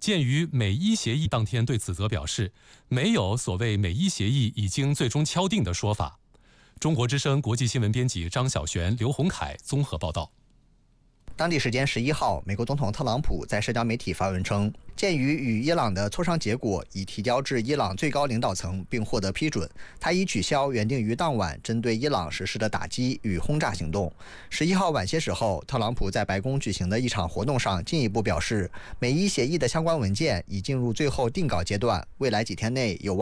鉴于美伊协议当天对此则表示，没有所谓美伊协议已经最终敲定的说法。中国之声国际新闻编辑张晓璇、刘洪凯综合报道。 当地时间11号，美国总统特朗普在社交媒体发文称，鉴于与伊朗的磋商结果已提交至伊朗最高领导层并获得批准，他已取消原定于当晚针对伊朗实施的打击与轰炸行动。11号晚些时候，特朗普在白宫举行的一场活动上进一步表示，美伊协议的相关文件已进入最后定稿阶段，未来几天内有望